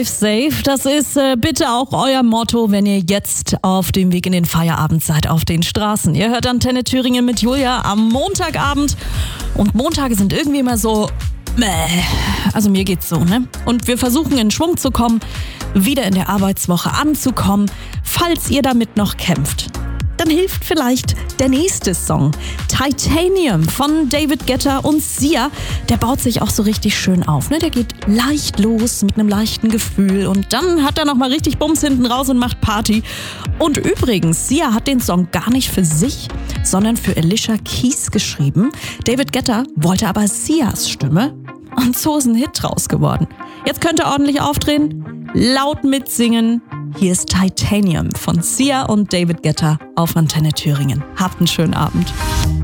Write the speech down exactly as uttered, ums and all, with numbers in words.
Safe, das ist äh, bitte auch euer Motto, wenn ihr jetzt auf dem Weg in den Feierabend seid, auf den Straßen. Ihr hört Antenne Thüringen mit Julia am Montagabend und Montage sind irgendwie immer so, mäh. Also mir geht's so, ne? Und wir versuchen in Schwung zu kommen, wieder in der Arbeitswoche anzukommen, falls ihr damit noch kämpft. Dann hilft vielleicht der nächste Song. Titanium von David Guetta und Sia. Der baut sich auch so richtig schön auf. Ne? Der geht leicht los mit einem leichten Gefühl. Und dann hat er nochmal richtig Bums hinten raus und macht Party. Und übrigens, Sia hat den Song gar nicht für sich, sondern für Alicia Keys geschrieben. David Guetta wollte aber Sias Stimme. Und so ist ein Hit draus geworden. Jetzt könnt ihr ordentlich aufdrehen, laut mitsingen. Hier ist Titanium von Sia und David Guetta auf Antenne Thüringen. Habt einen schönen Abend.